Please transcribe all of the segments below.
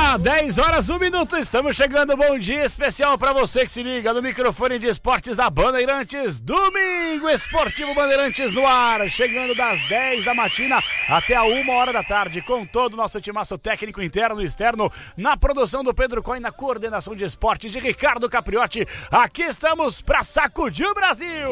lá, 10 horas, 1 minuto, estamos chegando, bom dia especial para você que se liga no microfone de esportes da Bandeirantes, Domingo Esportivo Bandeirantes no ar, chegando das 10 da matina até a 1 hora da tarde, com todo o nosso timaço técnico interno e externo, na produção do Pedro Coin, na coordenação de esportes de Ricardo Capriotti, aqui estamos para sacudir o Brasil!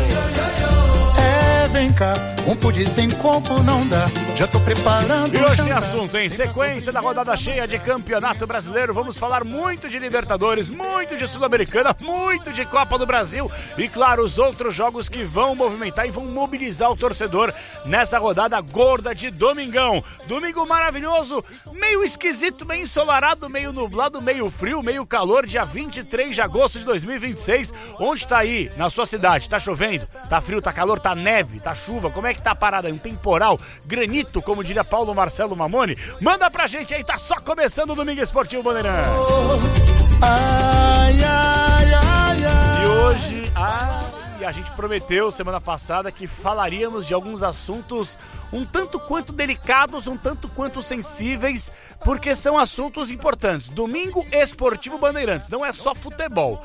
Vem cá, um pudim sem coco não dá, já tô preparando. E hoje tem assunto, em sequência da rodada cheia de Campeonato Brasileiro, vamos falar muito de Libertadores, muito de Sul-Americana, muito de Copa do Brasil e, claro, os outros jogos que vão movimentar e vão mobilizar o torcedor nessa rodada gorda de domingão. Domingo maravilhoso, meio esquisito, meio ensolarado, meio nublado, meio frio, meio calor, dia 23 de agosto de 2026. Onde tá aí, na sua cidade? Tá chovendo? Tá frio, tá calor, tá neve, tá chuva? Como é que tá a parada? Um temporal, granito, como diria Paulo Marcelo Mamoni? Manda pra gente aí, tá só começando o Domingo Esportivo Bandeirantes. Ai, ai, ai, ai. E hoje, a gente prometeu semana passada que falaríamos de alguns assuntos um tanto quanto delicados, um tanto quanto sensíveis, porque são assuntos importantes. Domingo Esportivo Bandeirantes, não é só futebol.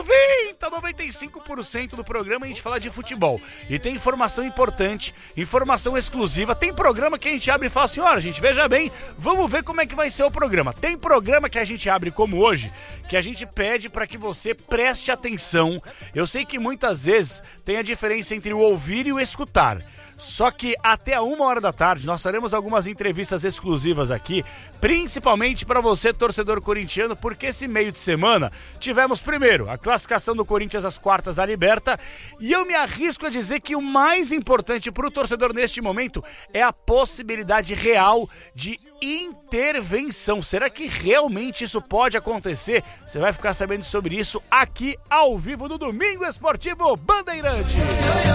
95% do programa a gente fala de futebol. E tem informação importante, informação exclusiva. Tem programa que a gente abre e fala assim, olha, gente, veja bem, vamos ver como é que vai ser o programa. Tem programa que a gente abre como hoje, que a gente pede para que você preste atenção. Eu sei que muitas vezes tem a diferença entre o ouvir e o escutar. Só que até a 1 hora da tarde nós faremos algumas entrevistas exclusivas aqui, principalmente para você, torcedor corintiano, porque esse meio de semana tivemos primeiro a classificação do Corinthians às quartas da Liberta, e eu me arrisco a dizer que o mais importante para o torcedor neste momento é a possibilidade real de intervenção. Será que realmente isso pode acontecer? Você vai ficar sabendo sobre isso aqui ao vivo no Domingo Esportivo Bandeirantes.